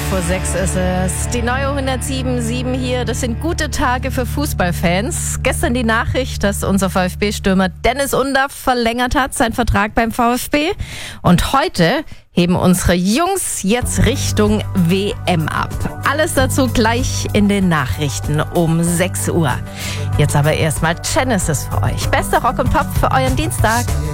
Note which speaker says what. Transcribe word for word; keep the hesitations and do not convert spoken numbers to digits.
Speaker 1: vor sechs ist es. Die neue hundertsieben Komma sieben hier. Das sind gute Tage für Fußballfans. Gestern die Nachricht, dass unser VfB-Stürmer Dennis Undaff verlängert hat, seinen Vertrag beim VfB. Und heute heben unsere Jungs jetzt Richtung W M ab. Alles dazu gleich in den Nachrichten um sechs Uhr. Jetzt aber erstmal Genesis für euch. Bester Rock und Pop für euren Dienstag.